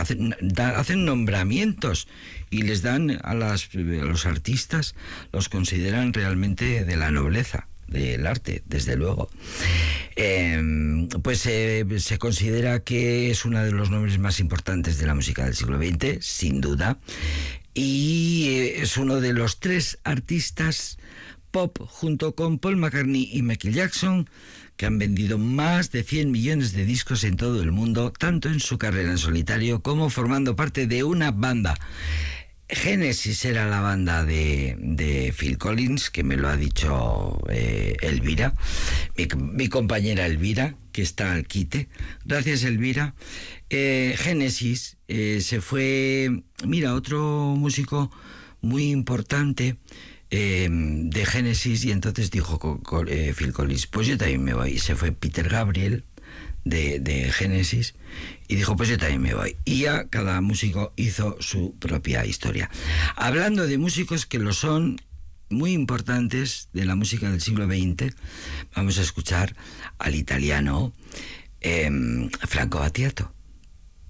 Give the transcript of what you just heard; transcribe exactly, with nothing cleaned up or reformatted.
hacen, da, hacen nombramientos y les dan a, las, a los artistas, los consideran realmente de la nobleza del arte, desde luego. Eh, pues eh, se considera que es uno de los nombres más importantes de la música del siglo veinte, sin duda, y eh, es uno de los tres artistas pop, junto con Paul McCartney y Michael Jackson, que han vendido más de cien millones de discos en todo el mundo, tanto en su carrera en solitario como formando parte de una banda. Genesis era la banda de, de Phil Collins, que me lo ha dicho eh, Elvira, mi, mi compañera Elvira, que está al quite. Gracias, Elvira. Eh, Genesis eh, se fue... Mira, otro músico muy importante eh, de Genesis, y entonces dijo con, con, eh, Phil Collins, pues yo también me voy. Y se fue Peter Gabriel, de, de Genesis, y dijo, pues yo también me voy. Y ya cada músico hizo su propia historia. Hablando de músicos que lo son muy importantes de la música del siglo veinte, vamos a escuchar al italiano eh, Franco Battiato.